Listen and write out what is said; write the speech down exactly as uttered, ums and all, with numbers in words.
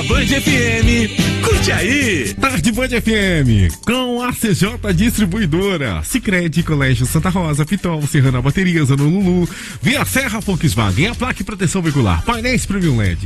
Band F M, curte aí! Tarde Band F M, com a C J Distribuidora, Sicredi, Colégio Santa Rosa, Pitol, Serrana Baterias, no Lulu, Via Serra Volkswagen, a placa e proteção veicular, painéis Premium L E D.